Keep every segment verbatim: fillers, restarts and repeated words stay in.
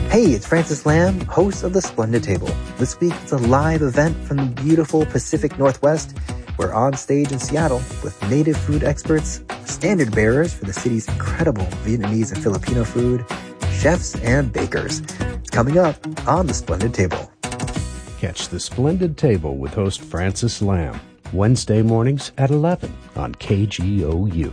Hey, it's Francis Lamb, host of The Splendid Table. This week, it's a live event from the beautiful Pacific Northwest. We're on stage in Seattle with native food experts, standard bearers for the city's incredible Vietnamese and Filipino food, chefs and bakers. It's coming up on The Splendid Table. Catch The Splendid Table with host Francis Lamb, Wednesday mornings at eleven on K G O U.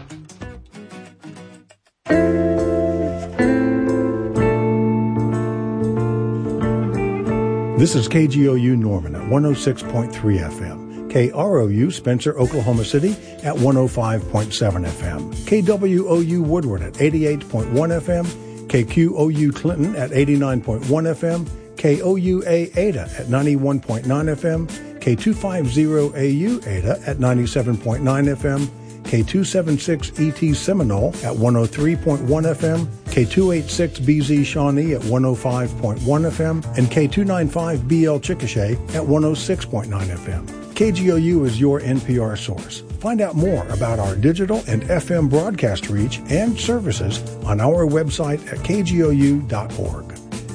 This is K G O U Norman at one oh six point three F M. K R O U Spencer, Oklahoma City at one oh five point seven F M. K W O U Woodward at eighty-eight point one F M. K Q O U Clinton at eighty-nine point one F M. K O U A Ada at ninety-one point nine F M. K two fifty A U Ada at ninety-seven point nine F M. K two seventy-six E T Seminole at one oh three point one F M, K two eighty-six B Z Shawnee at one oh five point one F M, and K two ninety-five B L Chickasha at one oh six point nine F M. K G O U is your N P R source. Find out more about our digital and F M broadcast reach and services on our website at K G O U dot org.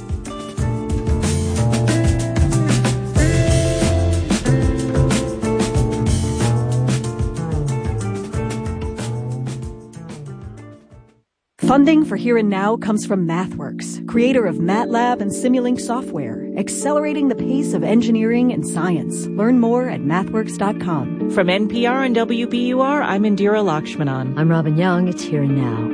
Funding for Here and Now comes from MathWorks, creator of MATLAB and Simulink software, accelerating the pace of engineering and science. Learn more at mathworks dot com. From N P R and W B U R, I'm Indira Lakshmanan. I'm Robin Young. It's Here and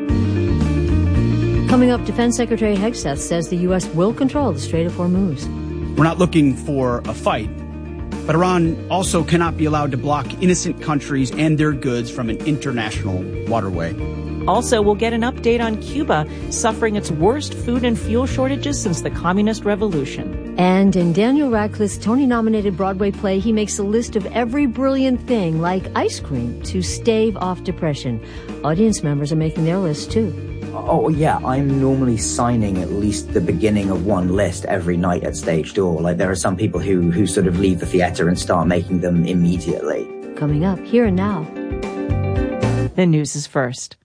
Now. Coming up, Defense Secretary Hegseth says the U S will control the Strait of Hormuz. We're not looking for a fight, but Iran also cannot be allowed to block innocent countries and their goods from an international waterway. Also, we'll get an update on Cuba suffering its worst food and fuel shortages since the Communist Revolution. And in Daniel Radcliffe's Tony-nominated Broadway play, he makes a list of every brilliant thing, like ice cream, to stave off depression. Audience members are making their list, too. Oh, yeah, I'm normally signing at least the beginning of one list every night at stage door. Like, there are some people who, who sort of leave the theater and start making them immediately. Coming up, Here and Now. The news is first.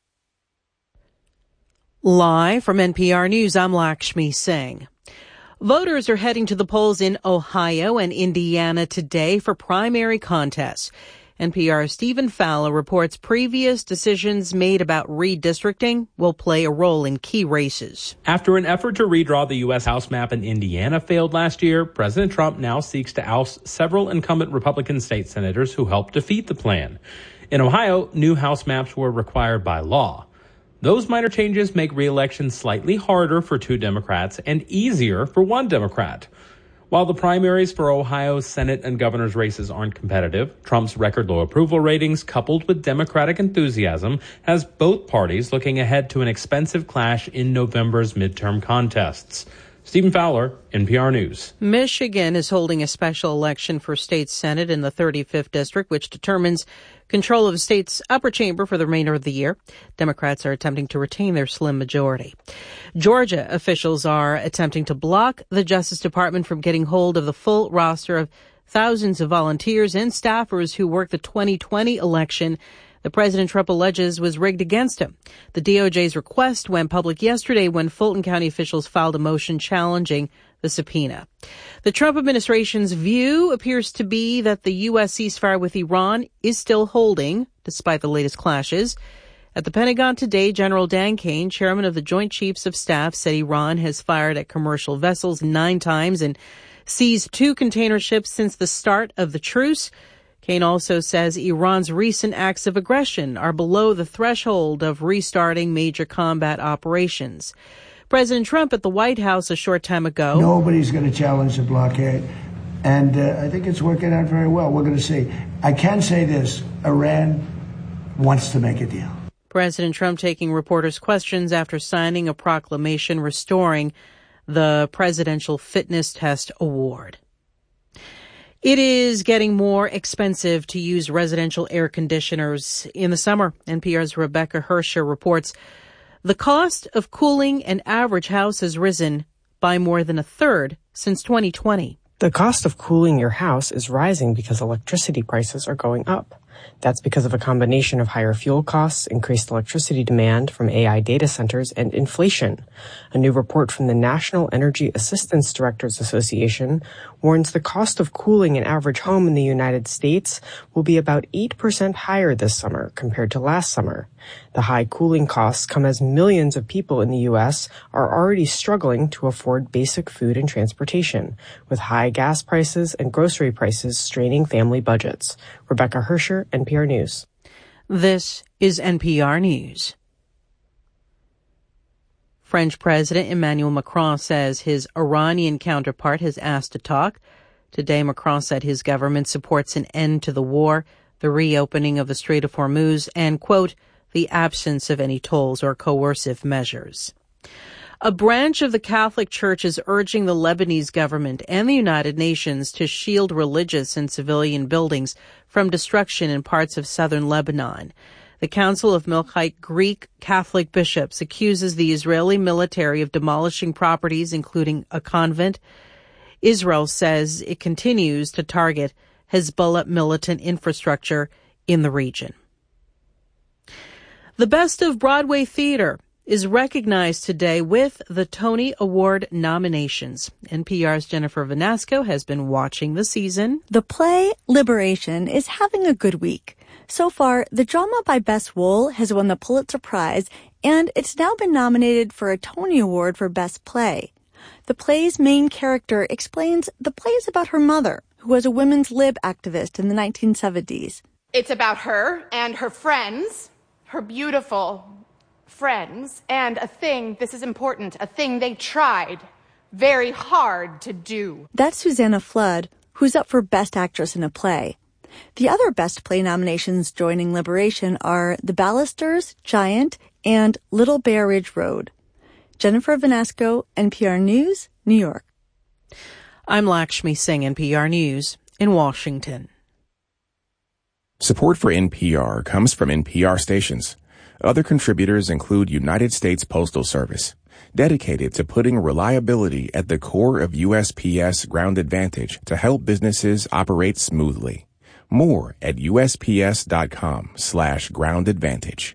Live from N P R News, I'm Lakshmi Singh. Voters are heading to the polls in Ohio and Indiana today for primary contests. N P R's Stephen Fowler reports previous decisions made about redistricting will play a role in key races. After an effort to redraw the U S House map in Indiana failed last year, President Trump now seeks to oust several incumbent Republican state senators who helped defeat the plan. In Ohio, new House maps were required by law. Those minor changes make re-election slightly harder for two Democrats and easier for one Democrat. While the primaries for Ohio's Senate and governor's races aren't competitive, Trump's record-low approval ratings, coupled with Democratic enthusiasm, has both parties looking ahead to an expensive clash in November's midterm contests. Stephen Fowler, N P R News. Michigan is holding a special election for state senate in the thirty-fifth district, which determines control of the state's upper chamber for the remainder of the year. Democrats are attempting to retain their slim majority. Georgia officials are attempting to block the Justice Department from getting hold of the full roster of thousands of volunteers and staffers who worked the twenty twenty election that President Trump alleges was rigged against him. The D O J's request went public yesterday when Fulton County officials filed a motion challenging the subpoena. The Trump administration's view appears to be that the U S ceasefire with Iran is still holding, despite the latest clashes. At the Pentagon today, General Dan Kane, chairman of the Joint Chiefs of Staff, said Iran has fired at commercial vessels nine times and seized two container ships since the start of the truce. Kane also says Iran's recent acts of aggression are below the threshold of restarting major combat operations. President Trump at the White House a short time ago. Nobody's going to challenge the blockade, and uh, I think it's working out very well. We're going to see. I can say this, Iran wants to make a deal. President Trump taking reporters' questions after signing a proclamation restoring the Presidential Fitness Test Award. It is getting more expensive to use residential air conditioners in the summer. N P R's Rebecca Hersher reports the cost of cooling an average house has risen by more than a third since twenty twenty. The cost of cooling your house is rising because electricity prices are going up. That's because of a combination of higher fuel costs, increased electricity demand from A I data centers, and inflation. A new report from the National Energy Assistance Directors Association warns the cost of cooling an average home in the United States will be about eight percent higher this summer compared to last summer. The high cooling costs come as millions of people in the U S are already struggling to afford basic food and transportation, with high gas prices and grocery prices straining family budgets. Rebecca Hersher, N P R News. This is N P R News. French President Emmanuel Macron says his Iranian counterpart has asked to talk. Today, Macron said his government supports an end to the war, the reopening of the Strait of Hormuz, and, quote, the absence of any tolls or coercive measures. A branch of the Catholic Church is urging the Lebanese government and the United Nations to shield religious and civilian buildings from destruction in parts of southern Lebanon. The Council of Milchite Greek Catholic Bishops accuses the Israeli military of demolishing properties, including a convent. Israel says it continues to target Hezbollah militant infrastructure in the region. The Best of Broadway Theater is recognized today with the Tony Award nominations. N P R's Jennifer Vanasco has been watching the season. The play Liberation is having a good week. So far, the drama by Bess Wohl has won the Pulitzer Prize, and it's now been nominated for a Tony Award for Best Play. The play's main character explains the play is about her mother, who was a women's lib activist in the nineteen seventies. It's about her and her friends, her beautiful friends, and a thing, this is important, a thing they tried very hard to do. That's Susanna Flood, who's up for Best Actress in a Play. The other Best Play nominations joining Liberation are The Ballisters, Giant, and Little Bear Ridge Road. Jennifer Vanasco, N P R News, New York. I'm Lakshmi Singh, N P R News in Washington. Support for N P R comes from N P R stations. Other contributors include United States Postal Service, dedicated to putting reliability at the core of U S P S Ground Advantage to help businesses operate smoothly. More at usps.com slash ground advantage.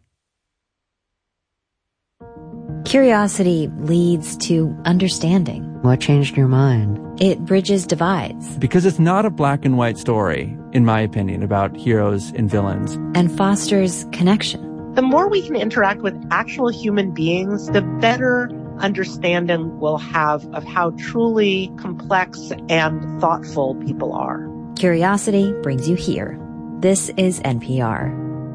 Curiosity leads to understanding. What changed your mind? It bridges divides. Because it's not a black and white story, in my opinion, about heroes and villains. And fosters connection. The more we can interact with actual human beings, the better understanding we'll have of how truly complex and thoughtful people are. Curiosity brings you here. This is N P R.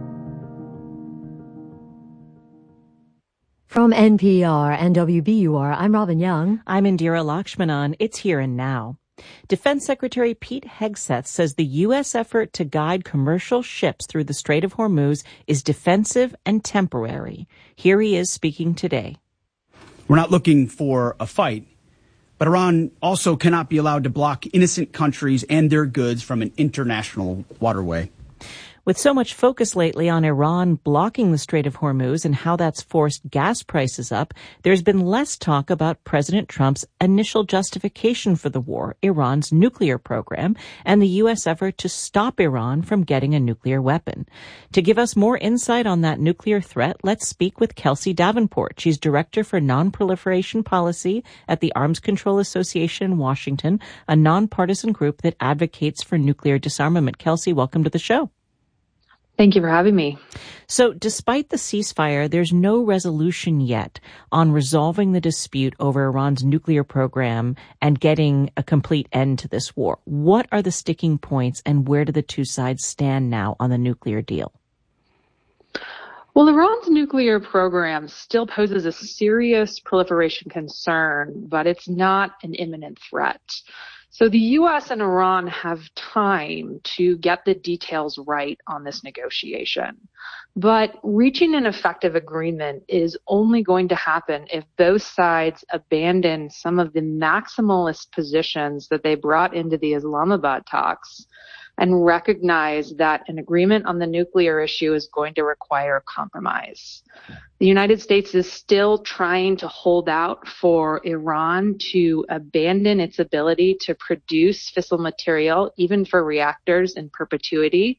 From N P R and W B U R, I'm Robin Young. I'm Indira Lakshmanan. It's Here and Now. Defense Secretary Pete Hegseth says the U S effort to guide commercial ships through the Strait of Hormuz is defensive and temporary. Here he is speaking today. We're not looking for a fight, but Iran also cannot be allowed to block innocent countries and their goods from an international waterway. With so much focus lately on Iran blocking the Strait of Hormuz and how that's forced gas prices up, there's been less talk about President Trump's initial justification for the war, Iran's nuclear program, and the U S effort to stop Iran from getting a nuclear weapon. To give us more insight on that nuclear threat, let's speak with Kelsey Davenport. She's Director for Nonproliferation Policy at the Arms Control Association in Washington, a nonpartisan group that advocates for nuclear disarmament. Kelsey, welcome to the show. Thank you for having me. So despite the ceasefire, there's no resolution yet on resolving the dispute over Iran's nuclear program and getting a complete end to this war. What are the sticking points and where do the two sides stand now on the nuclear deal? Well, Iran's nuclear program still poses a serious proliferation concern, but it's not an imminent threat. So the U S and Iran have time to get the details right on this negotiation. But reaching an effective agreement is only going to happen if both sides abandon some of the maximalist positions that they brought into the Islamabad talks and recognize that an agreement on the nuclear issue is going to require compromise. The United States is still trying to hold out for Iran to abandon its ability to produce fissile material, even for reactors in perpetuity.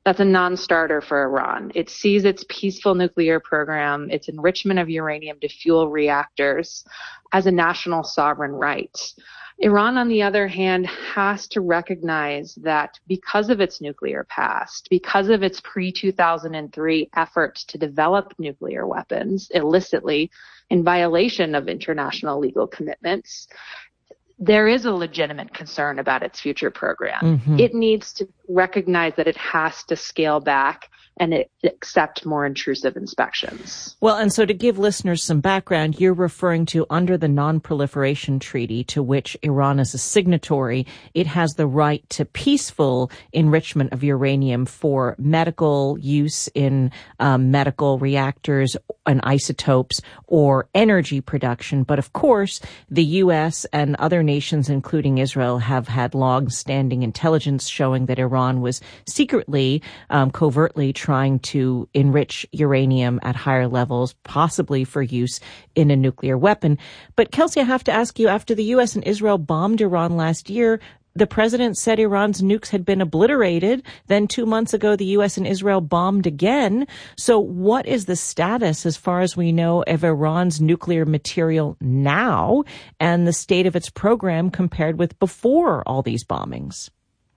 That's a non-starter for Iran. It sees its peaceful nuclear program, its enrichment of uranium to fuel reactors, as a national sovereign right. Iran, on the other hand, has to recognize that because of its nuclear past, because of its pre two thousand three efforts to develop nuclear weapons illicitly in violation of international legal commitments, there is a legitimate concern about its future program. Mm-hmm. It needs to recognize that it has to scale back and it, accept more intrusive inspections. Well, and so to give listeners some background, you're referring to under the Non-Proliferation Treaty, to which Iran is a signatory, it has the right to peaceful enrichment of uranium for medical use in um, medical reactors and isotopes or energy production. But of course, the U S and other nations, including Israel, have had long-standing intelligence showing that Iran was secretly, um, covertly trying to enrich uranium at higher levels, possibly for use in a nuclear weapon. But Kelsey, I have to ask you, after the U S and Israel bombed Iran last year, the president said Iran's nukes had been obliterated. Then two months ago, the U S and Israel bombed again. So what is the status, as far as we know, of Iran's nuclear material now and the state of its program compared with before all these bombings?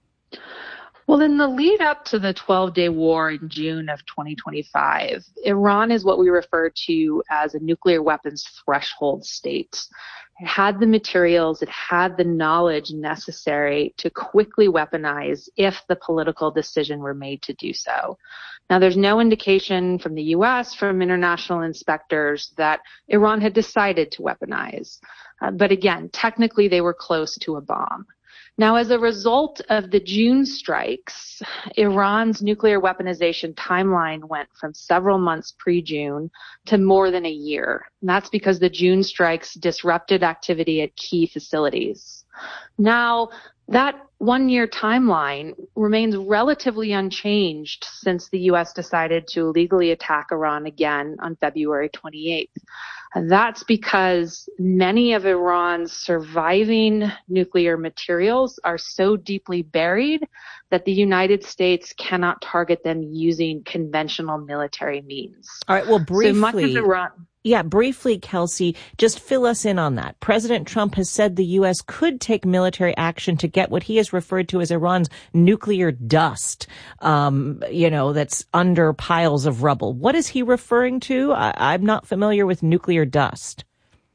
Well, in the lead up to the twelve-day war in June of twenty twenty-five, Iran is what we refer to as a nuclear weapons threshold state. It had the materials, it had the knowledge necessary to quickly weaponize if the political decision were made to do so. Now, there's no indication from the U S, from international inspectors, that Iran had decided to weaponize. Uh, but again, technically they were close to a bomb. Now, as a result of the June strikes, Iran's nuclear weaponization timeline went from several months pre-June to more than a year. And that's because the June strikes disrupted activity at key facilities. Now, that one-year timeline remains relatively unchanged since the U S decided to illegally attack Iran again on February twenty-eighth. And that's because many of Iran's surviving nuclear materials are so deeply buried that the United States cannot target them using conventional military means. All right, well, briefly. So much of Iran. Yeah, briefly, Kelsey, just fill us in on that. President Trump has said the U S could take military action to get what he has referred to as Iran's nuclear dust, um, you know, that's under piles of rubble. What is he referring to? I, I'm not familiar with nuclear dust.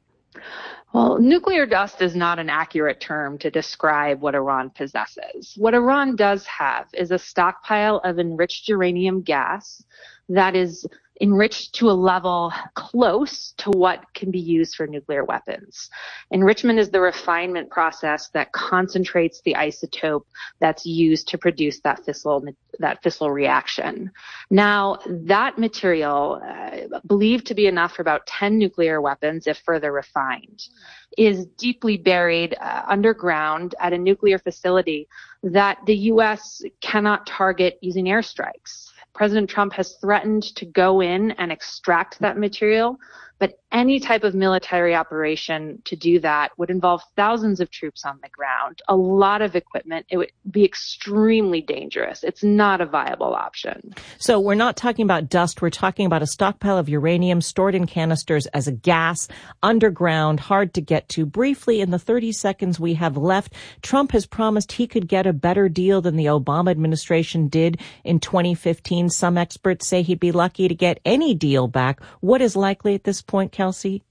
Well, nuclear dust is not an accurate term to describe what Iran possesses. What Iran does have is a stockpile of enriched uranium gas that is enriched to a level close to what can be used for nuclear weapons. Enrichment is the refinement process that concentrates the isotope that's used to produce that fissile, that fissile reaction. Now, that material, uh, believed to be enough for about ten nuclear weapons if further refined, is deeply buried uh, underground at a nuclear facility that the U S cannot target using airstrikes. President Trump has threatened to go in and extract that material, but any type of military operation to do that would involve thousands of troops on the ground, a lot of equipment. It would be extremely dangerous. It's not a viable option. So we're not talking about dust. We're talking about a stockpile of uranium stored in canisters as a gas, underground, hard to get to. Briefly, in the thirty seconds we have left, Trump has promised he could get a better deal than the Obama administration did in twenty fifteen. Some experts say he'd be lucky to get any deal back. What is likely at this point, Kelsey?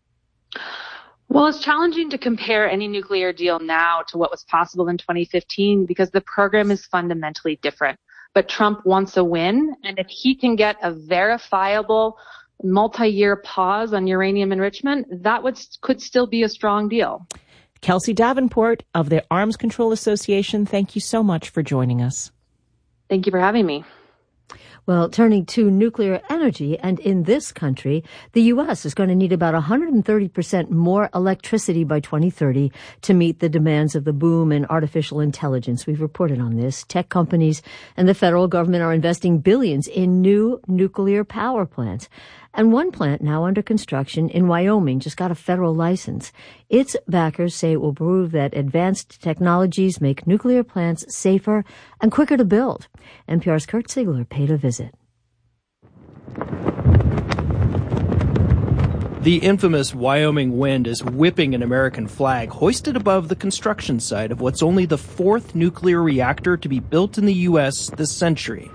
Well, it's challenging to compare any nuclear deal now to what was possible in twenty fifteen because the program is fundamentally different. But Trump wants a win, and if he can get a verifiable multi-year pause on uranium enrichment, that would could still be a strong deal. Kelsey Davenport of the Arms Control Association, thank you so much for joining us. Thank you for having me. Well, turning to nuclear energy, and in this country, the U S is going to need about one hundred thirty percent more electricity by twenty thirty to meet the demands of the boom in artificial intelligence. We've reported on this. Tech companies and the federal government are investing billions in new nuclear power plants. And one plant now under construction in Wyoming just got a federal license. Its backers say it will prove that advanced technologies make nuclear plants safer and quicker to build. N P R's Kurt Siegler paid a visit. The infamous Wyoming wind is whipping an American flag hoisted above the construction site of what's only the fourth nuclear reactor to be built in the U S this century.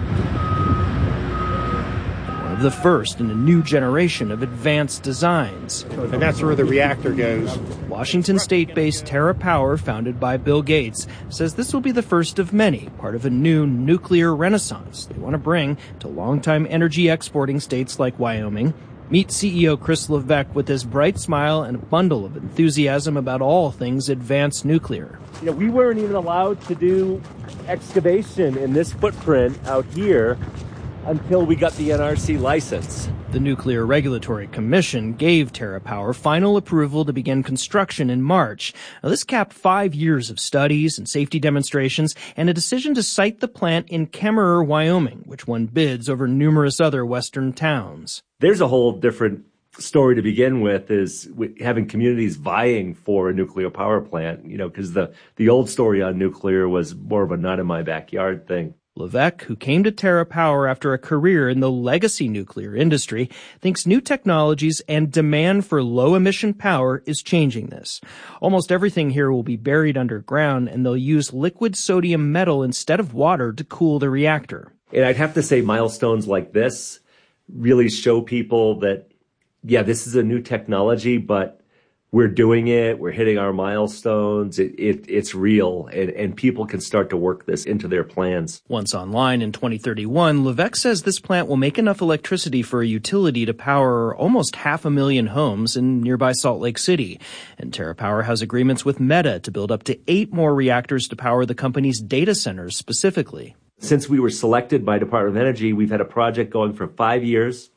One of the first in a new generation of advanced designs. And that's where the reactor goes. Washington state-based TerraPower, founded by Bill Gates, says this will be the first of many, part of a new nuclear renaissance they want to bring to longtime energy exporting states like Wyoming. Meet C E O Chris Levesque with his bright smile and a bundle of enthusiasm about all things advanced nuclear. You know, we weren't even allowed to do excavation in this footprint out here until we got the N R C license. The Nuclear Regulatory Commission gave TerraPower final approval to begin construction in March. Now, this capped five years of studies and safety demonstrations and a decision to site the plant in Kemmerer, Wyoming, which won bids over numerous other western towns. There's a whole different story to begin with, is having communities vying for a nuclear power plant, you know, because the, the old story on nuclear was more of a not in my backyard thing. Levesque, who came to TerraPower after a career in the legacy nuclear industry, thinks new technologies and demand for low-emission power is changing this. Almost everything here will be buried underground, and they'll use liquid sodium metal instead of water to cool the reactor. And I'd have to say milestones like this really show people that, yeah, this is a new technology, but we're doing it, we're hitting our milestones, it, it, it's real, and, and people can start to work this into their plans. Once online in twenty thirty-one, Levesque says this plant will make enough electricity for a utility to power almost half a million homes in nearby Salt Lake City. And TerraPower has agreements with Meta to build up to eight more reactors to power the company's data centers specifically. Since we were selected by Department of Energy, we've had a project going for five years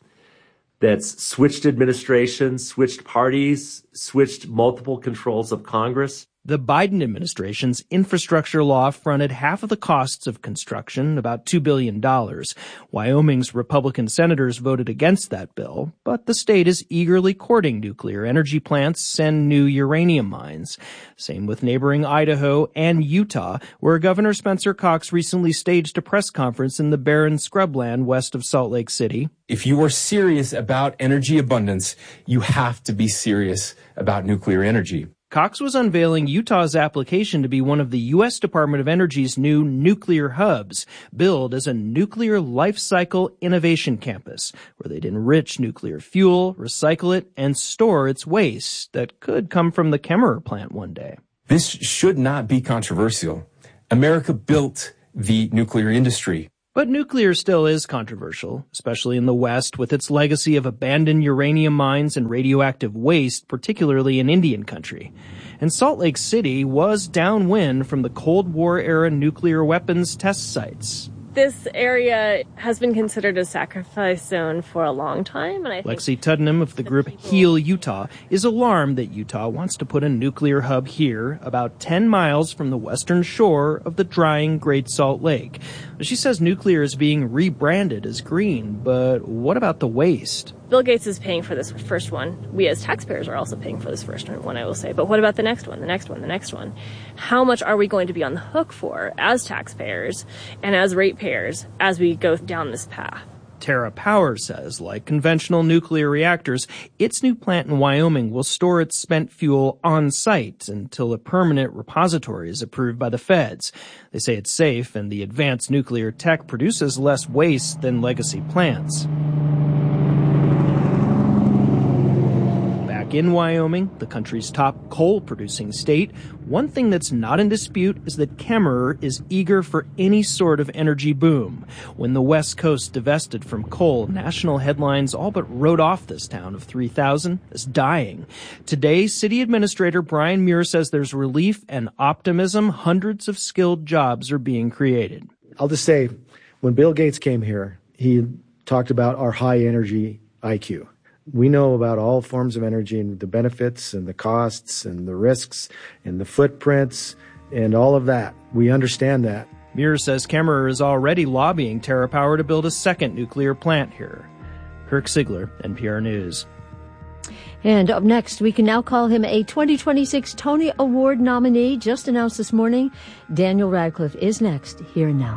that's switched administrations, switched parties, switched multiple controls of Congress. The Biden administration's infrastructure law fronted half of the costs of construction, about two billion dollars. Wyoming's Republican senators voted against that bill, but the state is eagerly courting nuclear energy plants and new uranium mines. Same with neighboring Idaho and Utah, where Governor Spencer Cox recently staged a press conference in the barren scrubland west of Salt Lake City. If you are serious about energy abundance, you have to be serious about nuclear energy. Cox was unveiling Utah's application to be one of the U S Department of Energy's new nuclear hubs, billed as a nuclear life cycle innovation campus, where they'd enrich nuclear fuel, recycle it, and store its waste that could come from the Kemmerer plant one day. This should not be controversial. America built the nuclear industry. But nuclear still is controversial, especially in the West, with its legacy of abandoned uranium mines and radioactive waste, particularly in Indian country. And Salt Lake City was downwind from the Cold War-era nuclear weapons test sites. This area has been considered a sacrifice zone for a long time, and I think Lexi Tuddenham of the group Heal Utah is alarmed that Utah wants to put a nuclear hub here, about ten miles from the western shore of the drying Great Salt Lake. She says nuclear is being rebranded as green, but what about the waste? Bill Gates is paying for this first one. We as taxpayers are also paying for this first one, I will say. But what about the next one, the next one, the next one? How much are we going to be on the hook for as taxpayers and as ratepayers as we go down this path? TerraPower says, like conventional nuclear reactors, its new plant in Wyoming will store its spent fuel on site until a permanent repository is approved by the feds. They say it's safe, and the advanced nuclear tech produces less waste than legacy plants. In Wyoming, the country's top coal-producing state, one thing that's not in dispute is that Kemmerer is eager for any sort of energy boom. When the West Coast divested from coal, national headlines all but wrote off this town of three thousand as dying. Today, City Administrator Brian Muir says there's relief and optimism. Hundreds of skilled jobs are being created. I'll just say, when Bill Gates came here, he talked about our high energy I Q. We know about all forms of energy and the benefits and the costs and the risks and the footprints and all of that. We understand that. Muir says Kemmerer is already lobbying TerraPower to build a second nuclear plant here. Kirk Sigler, N P R News. And up next, we can now call him a twenty twenty-six Tony Award nominee, just announced this morning. Daniel Radcliffe is next, here and now.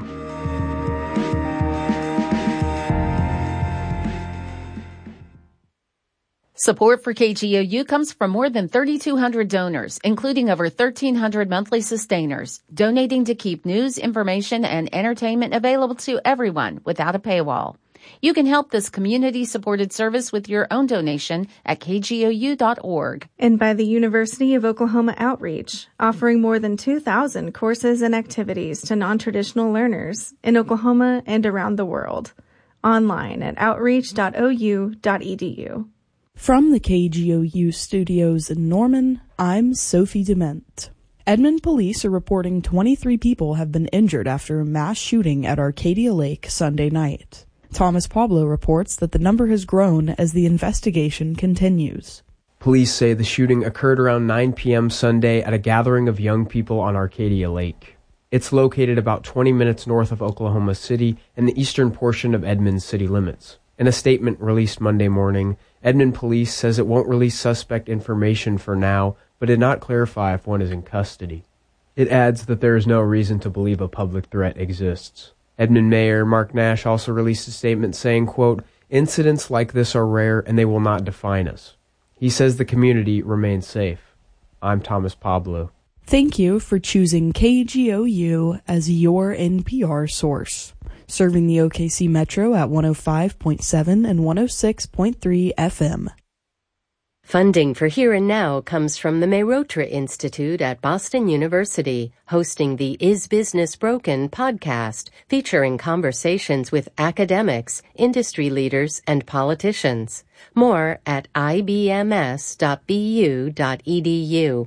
Support for K G O U comes from more than thirty-two hundred donors, including over thirteen hundred monthly sustainers, donating to keep news, information, and entertainment available to everyone without a paywall. You can help this community-supported service with your own donation at k g o u dot org. And by the University of Oklahoma Outreach, offering more than two thousand courses and activities to non-traditional learners in Oklahoma and around the world. Online at outreach dot o u dot e d u. From the K G O U studios in Norman, I'm Sophie Dement. Edmond police are reporting twenty-three people have been injured after a mass shooting at Arcadia Lake Sunday night. Thomas Pablo reports that the number has grown as the investigation continues. Police say the shooting occurred around nine p.m. Sunday at a gathering of young people on Arcadia Lake. It's located about twenty minutes north of Oklahoma City in the eastern portion of Edmond's city limits. In a statement released Monday morning, Edmond Police says it won't release suspect information for now, but did not clarify if one is in custody. It adds that there is no reason to believe a public threat exists. Edmond Mayor Mark Nash also released a statement saying, quote, "Incidents like this are rare and they will not define us." He says the community remains safe. I'm Thomas Pablo. Thank you for choosing K G O U as your N P R source. Serving the O K C Metro at one oh five point seven and one oh six point three F M. Funding for Here and Now comes from the Mehrotra Institute at Boston University, hosting the Is Business Broken podcast, featuring conversations with academics, industry leaders, and politicians. More at i b m s dot b u dot e d u.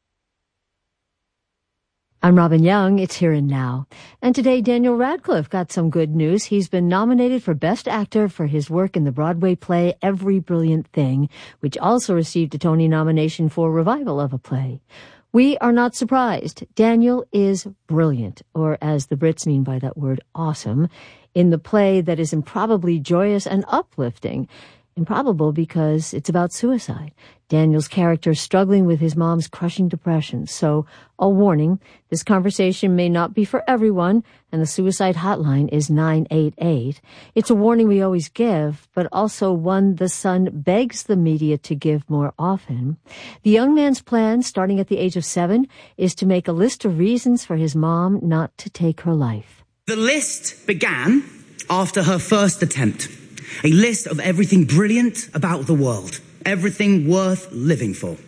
I'm Robin Young. It's Here and Now. And today, Daniel Radcliffe got some good news. He's been nominated for Best Actor for his work in the Broadway play Every Brilliant Thing, which also received a Tony nomination for revival of a play. We are not surprised. Daniel is brilliant, or as the Brits mean by that word, awesome, in the play that is improbably joyous and uplifting. Improbable because it's about suicide. Daniel's character struggling with his mom's crushing depression. So, a warning, this conversation may not be for everyone, and the suicide hotline is nine eight eight. It's a warning we always give, but also one the Sun begs the media to give more often. The young man's plan, starting at the age of seven, is to make a list of reasons for his mom not to take her life. The list began after her first attempt. A list of everything brilliant about the world. Everything worth living for.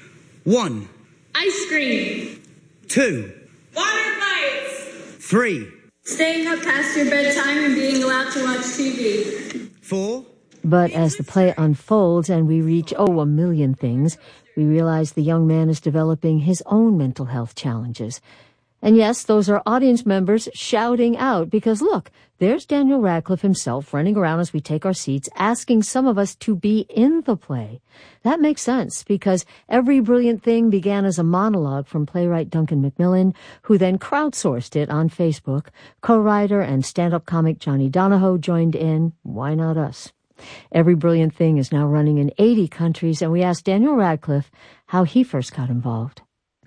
One. Ice cream. Two. Water fights. Three. Staying up past your bedtime and being allowed to watch T V. Four. But as the play unfolds and we reach, oh, a million things, we realize the young man is developing his own mental health challenges. And yes, those are audience members shouting out because, look, there's Daniel Radcliffe himself running around as we take our seats, asking some of us to be in the play. That makes sense because Every Brilliant Thing began as a monologue from playwright Duncan Macmillan, who then crowdsourced it on Facebook. Co-writer and stand-up comic Johnny Donahoe joined in. Why not us? Every Brilliant Thing is now running in eighty countries, and we asked Daniel Radcliffe how he first got involved.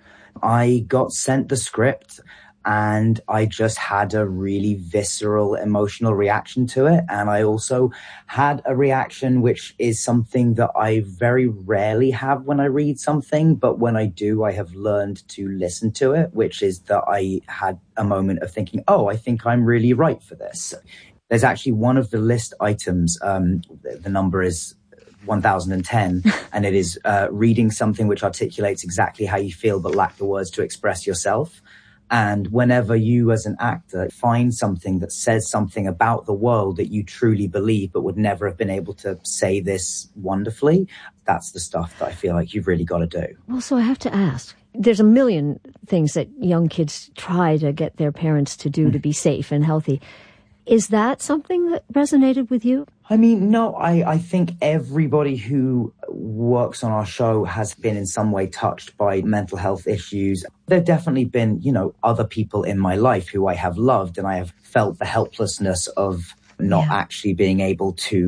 I got sent the script and I just had a really visceral emotional reaction to it. And I also had a reaction which is something that I very rarely have when I read something. But when I do, I have learned to listen to it, which is that I had a moment of thinking, oh, I think I'm really right for this. There's actually one of the list items. Um, the number is one thousand ten, and it is uh, reading something which articulates exactly how you feel but lack the words to express yourself. And whenever you as an actor find something that says something about the world that you truly believe but would never have been able to say this wonderfully, that's the stuff that I feel like you've really got to do. Well, so I have to ask, there's a million things that young kids try to get their parents to do mm. to be safe and healthy. Is that something that resonated with you? I mean, no, I, I think everybody who works on our show has been in some way touched by mental health issues. There have definitely been, you know, other people in my life who I have loved, and I have felt the helplessness of not yeah. actually being able to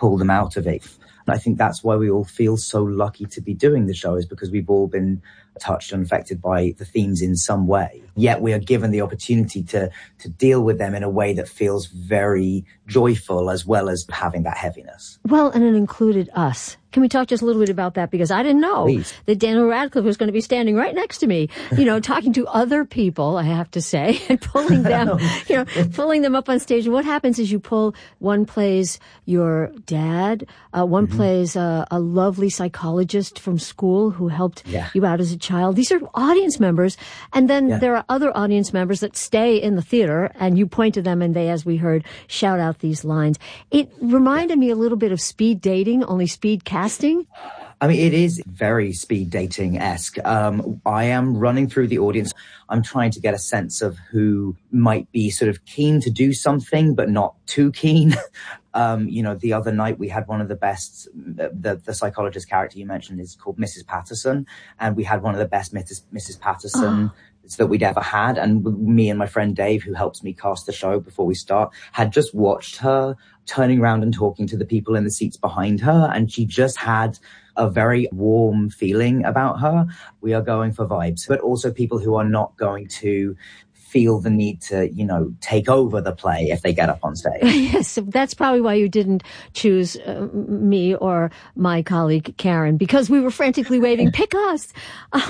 pull them out of it. And I think that's why we all feel so lucky to be doing the show, is because we've all been touched and affected by the themes in some way. Yet we are given the opportunity to to deal with them in a way that feels very joyful, as well as having that heaviness. Well, and it included us. Can we talk just a little bit about that? Because I didn't know Please. that Daniel Radcliffe was going to be standing right next to me, you know, talking to other people, I have to say, and pulling them, you know, pulling them up on stage. And what happens is you pull, one plays your dad, uh, one mm-hmm. plays uh, a lovely psychologist from school who helped yeah. you out as a child. These are audience members. And then yeah. there are other audience members that stay in the theater, and you point to them and they, as we heard, shout out these lines. It reminded me a little bit of speed dating, only speed casting. I mean, it is very speed dating-esque. Um, I am running through the audience. I'm trying to get a sense of who might be sort of keen to do something, but not too keen. um, you know, the other night we had one of the best, the, the psychologist character you mentioned is called Missus Patterson. And we had one of the best Missus Missus Patterson oh. that we'd ever had. And me and my friend Dave, who helps me cast the show before we start, had just watched her turning around and talking to the people in the seats behind her. And she just had a very warm feeling about her. We are going for vibes, but also people who are not going to feel the need to, you know, take over the play if they get up on stage. Yes, that's probably why you didn't choose uh, me or my colleague Karen, because we were frantically waving, pick us. Um.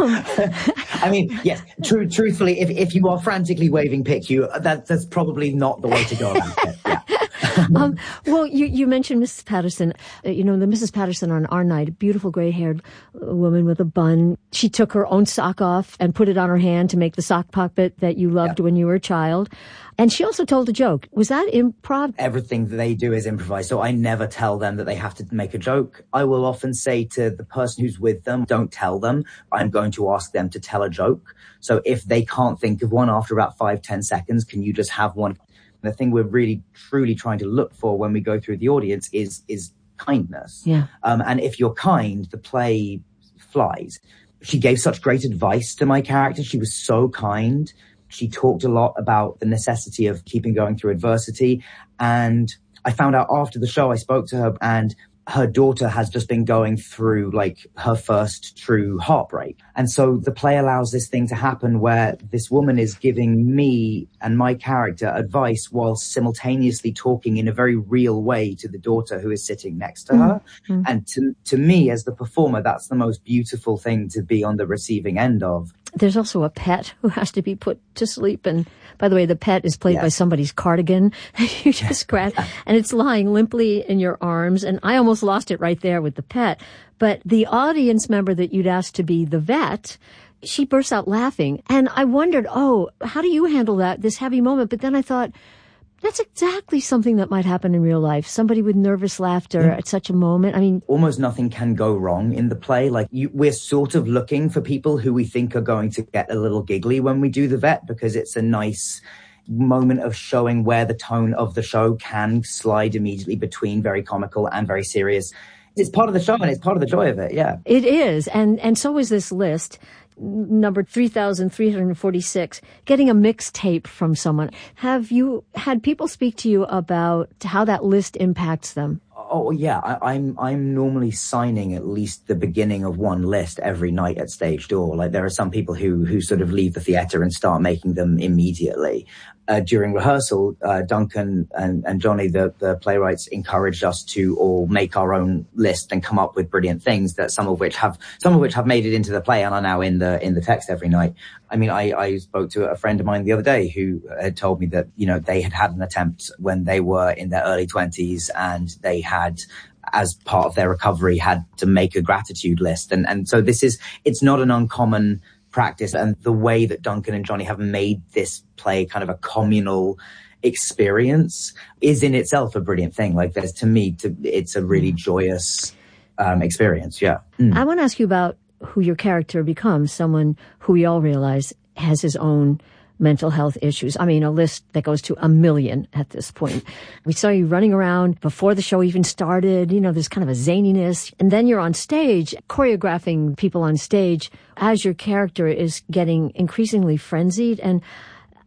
I mean, yes, true, truthfully, if, if you are frantically waving pick you, that, that's probably not the way to go about it. Yeah. um, well, you, you mentioned Missus Patterson. Uh, you know, the Missus Patterson on our night, a beautiful gray-haired woman with a bun. She took her own sock off and put it on her hand to make the sock puppet that you loved yeah. when you were a child. And she also told a joke. Was that improv? Everything that they do is improvised. So I never tell them that they have to make a joke. I will often say to the person who's with them, don't tell them. I'm going to ask them to tell a joke. So if they can't think of one after about five, ten seconds, can you just have one? The thing we're really, truly trying to look for when we go through the audience is is kindness. Yeah. Um, and if you're kind, the play flies. She gave such great advice to my character. She was so kind. She talked a lot about the necessity of keeping going through adversity. And I found out after the show, I spoke to her, and her daughter has just been going through like her first true heartbreak. And so the play allows this thing to happen where this woman is giving me and my character advice while simultaneously talking in a very real way to the daughter who is sitting next to her. Mm-hmm. And to, to me, as the performer, that's the most beautiful thing to be on the receiving end of. There's also a pet who has to be put to sleep. And by the way, the pet is played yes. by somebody's cardigan. You just grab, and it's lying limply in your arms. And I almost lost it right there with the pet. But the audience member that you'd asked to be the vet, she bursts out laughing. And I wondered, oh, how do you handle that, this heavy moment? But then I thought, that's exactly something that might happen in real life. Somebody with nervous laughter mm. at such a moment. I mean, almost nothing can go wrong in the play. Like you, we're sort of looking for people who we think are going to get a little giggly when we do the vet, because it's a nice moment of showing where the tone of the show can slide immediately between very comical and very serious. It's part of the show and it's part of the joy of it. Yeah, it is. And, and so is this list. Number three thousand three hundred forty-six, getting a mixtape from someone. Have you had people speak to you about how that list impacts them? Oh, yeah. I, I'm I'm normally signing at least the beginning of one list every night at stage door. Like there are some people who who sort of leave the theater and start making them immediately. Uh, during rehearsal, uh, Duncan and, and Johnny, the, the playwrights, encouraged us to all make our own list and come up with brilliant things that some of which have some of which have made it into the play and are now in the in the text every night. I mean, I, I spoke to a friend of mine the other day who had told me that, you know, they had had an attempt when they were in their early twenties, and they had, as part of their recovery, had to make a gratitude list. And and so this is, it's not an uncommon practice, and the way that Duncan and Johnny have made this play kind of a communal experience is in itself a brilliant thing. Like there's, to me, to, it's a really joyous um, experience. Yeah. Mm. I want to ask you about who your character becomes, someone who we all realize has his own mental health issues. I mean, a list that goes to a million at this point. We saw you running around before the show even started. You know, there's kind of a zaniness. And then you're on stage, choreographing people on stage as your character is getting increasingly frenzied. And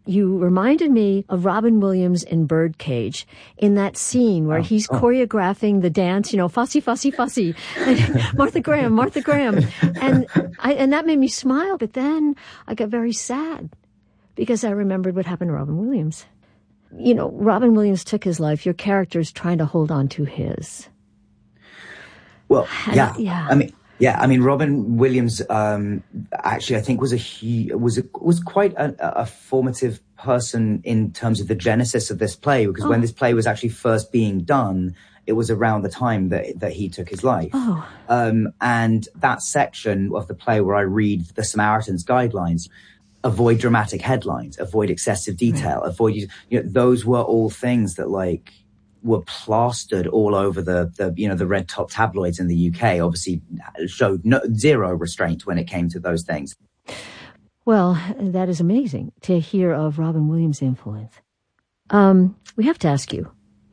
You reminded me of Robin Williams in Birdcage in that scene where oh, he's oh. choreographing the dance, you know, fussy, fussy, fussy. Martha Graham, Martha Graham. And I, and that made me smile, but then I got very sad because I remembered what happened to Robin Williams. You know, Robin Williams took his life. Your character's trying to hold on to his. Well, yeah. yeah. I mean, yeah, I mean, Robin Williams, um, actually, I think was a he was a, was quite a, a formative person in terms of the genesis of this play, because oh. when this play was actually first being done, it was around the time that that he took his life. Oh. Um, and that section of the play where I read the Samaritan's guidelines, avoid dramatic headlines, avoid excessive detail, right. avoid, you know, those were all things that like were plastered all over the, the, you know, the red top tabloids in the U K, obviously showed no, zero restraint when it came to those things. Well, that is amazing to hear of Robin Williams' influence. Um, we have to ask you.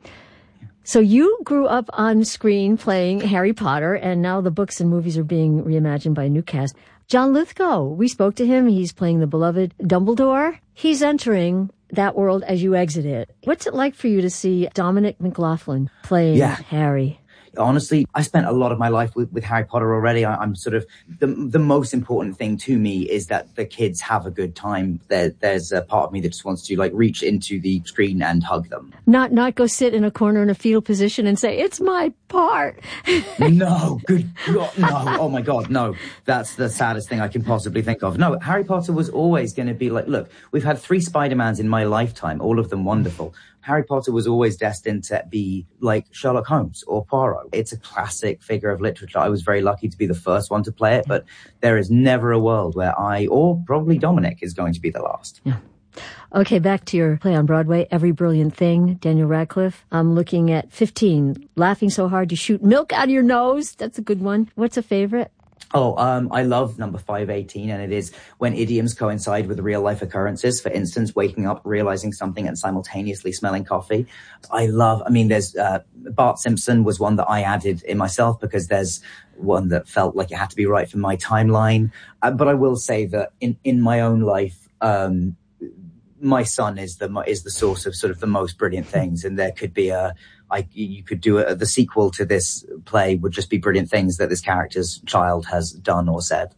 So you grew up on screen playing Harry Potter, and now the books and movies are being reimagined by a new cast. John Lithgow, we spoke to him. He's playing the beloved Dumbledore. He's entering that world as you exit it. What's it like for you to see Dominic McLaughlin playing yeah. Harry? Honestly, I spent a lot of my life with, with Harry Potter already. I, I'm sort of, the the most important thing to me is that the kids have a good time. There, there's a part of me that just wants to like reach into the screen and hug them. Not not go sit in a corner in a fetal position and say, it's my part. No, good God, no. Oh my God, no. That's the saddest thing I can possibly think of. No, Harry Potter was always going to be like, look, we've had three Spider-Mans in my lifetime, all of them wonderful. Harry Potter was always destined to be like Sherlock Holmes or Poirot. It's a classic figure of literature. I was very lucky to be the first one to play it, but there is never a world where I, or probably Dominic, is going to be the last. Yeah. Okay, back to your play on Broadway, Every Brilliant Thing, Daniel Radcliffe. I'm looking at fifteen, laughing so hard you shoot milk out of your nose. That's a good one. What's a favorite? Oh, um, I love number five eighteen, and it is when idioms coincide with real-life occurrences. For instance, waking up, realizing something, and simultaneously smelling coffee. I love, I mean, there's, uh, Bart Simpson was one that I added in myself because there's one that felt like it had to be right for my timeline. Uh, but I will say that in, in my own life, um, my son is the, is the source of sort of the most brilliant things, and there could be a, I, you could do a, the sequel to this play would just be brilliant things that this character's child has done or said.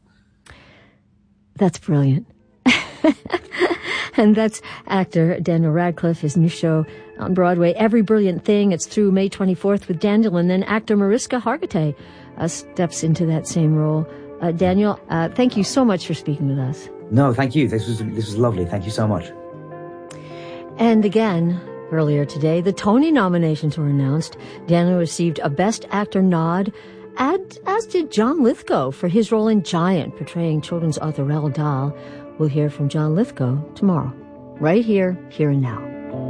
That's brilliant. And that's actor Daniel Radcliffe, his new show on Broadway, Every Brilliant Thing. It's through May twenty-fourth with Daniel, and then actor Mariska Hargitay uh, steps into that same role. Uh, Daniel, uh, thank you so much for speaking with us. No, thank you. This was this was lovely. Thank you so much. And again, earlier today, the Tony nominations were announced. Daniel received a Best Actor nod, and as did John Lithgow for his role in Giant, portraying children's author Roald Dahl. We'll hear from John Lithgow tomorrow, right here, here and now.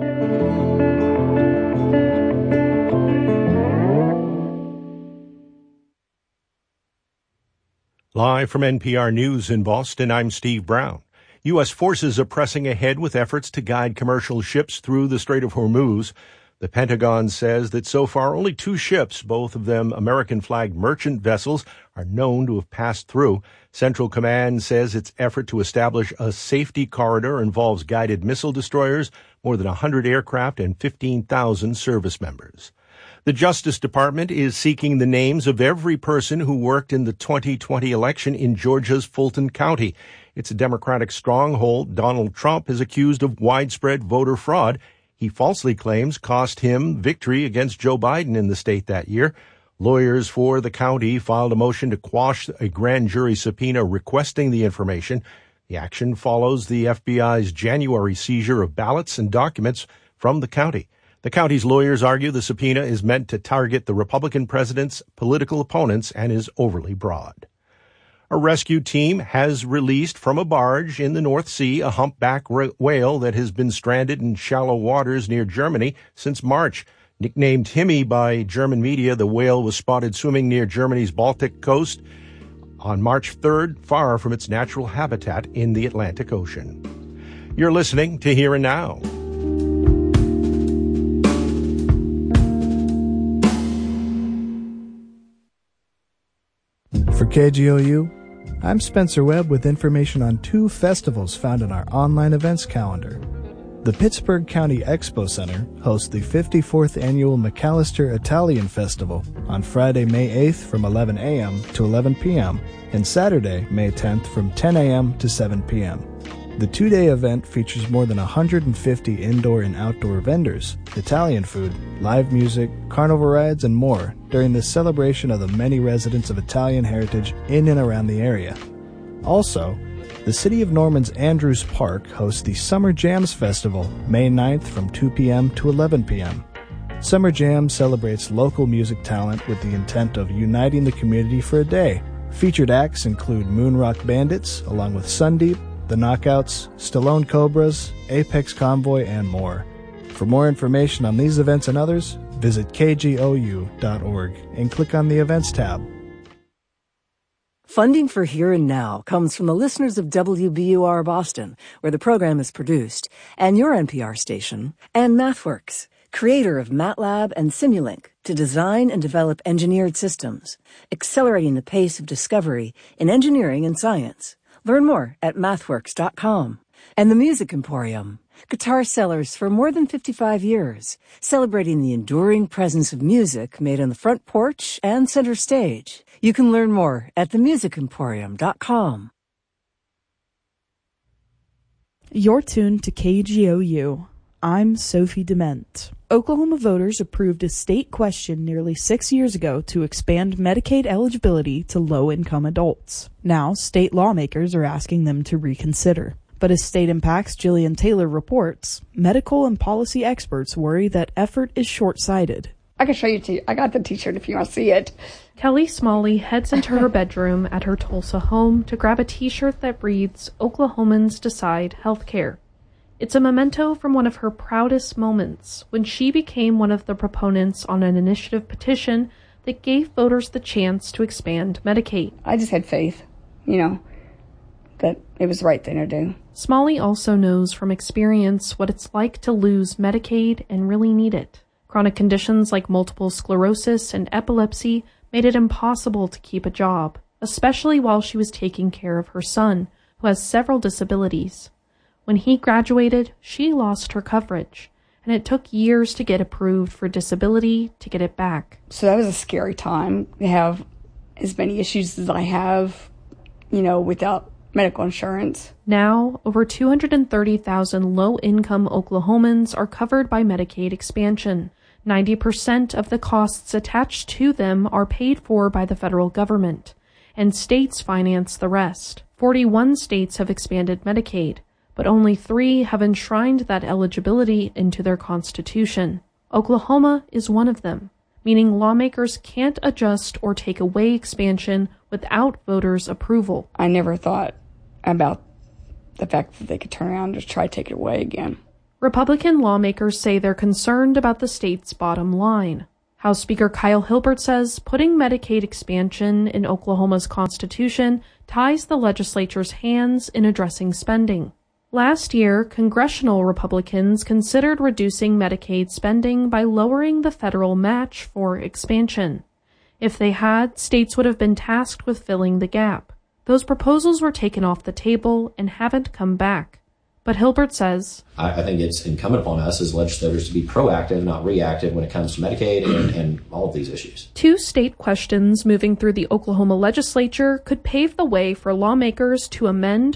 Live from N P R News in Boston, I'm Steve Brown. U S forces are pressing ahead with efforts to guide commercial ships through the Strait of Hormuz. The Pentagon says that so far only two ships, both of them American-flagged merchant vessels, are known to have passed through. Central Command says its effort to establish a safety corridor involves guided missile destroyers, more than one hundred aircraft, and fifteen thousand service members. The Justice Department is seeking the names of every person who worked in the twenty twenty election in Georgia's Fulton County. It's a Democratic stronghold. Donald Trump is accused of widespread voter fraud. He falsely claims cost him victory against Joe Biden in the state that year. Lawyers for the county filed a motion to quash a grand jury subpoena requesting the information. The action follows the F B I's January seizure of ballots and documents from the county. The county's lawyers argue the subpoena is meant to target the Republican president's political opponents and is overly broad. A rescue team has released from a barge in the North Sea a humpback whale that has been stranded in shallow waters near Germany since March. Nicknamed Timmy by German media, the whale was spotted swimming near Germany's Baltic coast on March third, far from its natural habitat in the Atlantic Ocean. You're listening to Here and Now. For K G O U, I'm Spencer Webb with information on two festivals found in our online events calendar. The Pittsburgh County Expo Center hosts the fifty-fourth Annual McAllister Italian Festival on Friday, May eighth from eleven a.m. to eleven p.m. and Saturday, May tenth from ten a.m. to seven p.m. The two-day event features more than one hundred fifty indoor and outdoor vendors, Italian food, live music, carnival rides, and more during the celebration of the many residents of Italian heritage in and around the area. Also, the City of Norman's Andrews Park hosts the Summer Jams Festival, May ninth from two p.m. to eleven p.m. Summer Jam celebrates local music talent with the intent of uniting the community for a day. Featured acts include Moonrock Bandits, along with Sundeep, The Knockouts, Stallone Cobras, Apex Convoy, and more. For more information on these events and others, visit k g o u dot org and click on the Events tab. Funding for Here and Now comes from the listeners of W B U R Boston, where the program is produced, and your N P R station, and MathWorks, creator of MATLAB and Simulink, to design and develop engineered systems, accelerating the pace of discovery in engineering and science. Learn more at mathworks dot com. And the Music Emporium, guitar sellers for more than fifty-five years, celebrating the enduring presence of music made on the front porch and center stage. You can learn more at the music emporium dot com. You're tuned to K G O U. I'm Sophie Dement. Oklahoma voters approved a state question nearly six years ago to expand Medicaid eligibility to low-income adults. Now, state lawmakers are asking them to reconsider. But as State Impact's Jillian Taylor reports, medical and policy experts worry that effort is short-sighted. I can show you. T- I got the t-shirt if you want to see it. Kelly Smalley heads into her bedroom at her Tulsa home to grab a t-shirt that reads, Oklahomans Decide Healthcare. It's a memento from one of her proudest moments, when she became one of the proponents on an initiative petition that gave voters the chance to expand Medicaid. I just had faith, you know, that it was the right thing to do. Smalley also knows from experience what it's like to lose Medicaid and really need it. Chronic conditions like multiple sclerosis and epilepsy made it impossible to keep a job, especially while she was taking care of her son, who has several disabilities. When he graduated, she lost her coverage, and it took years to get approved for disability to get it back. So that was a scary time to have as many issues as I have, you know, without medical insurance. Now, over two hundred thirty thousand low-income Oklahomans are covered by Medicaid expansion. ninety percent of the costs attached to them are paid for by the federal government, and states finance the rest. forty-one states have expanded Medicaid, but only three have enshrined that eligibility into their constitution. Oklahoma is one of them, meaning lawmakers can't adjust or take away expansion without voters' approval. I never thought about the fact that they could turn around and just try to take it away again. Republican lawmakers say they're concerned about the state's bottom line. House Speaker Kyle Hilbert says putting Medicaid expansion in Oklahoma's constitution ties the legislature's hands in addressing spending. Last year, congressional Republicans considered reducing Medicaid spending by lowering the federal match for expansion. If they had, states would have been tasked with filling the gap. Those proposals were taken off the table and haven't come back. But Hilbert says, I, I think it's incumbent upon us as legislators to be proactive, not reactive, when it comes to Medicaid and, and all of these issues. Two state questions moving through the Oklahoma legislature could pave the way for lawmakers to amend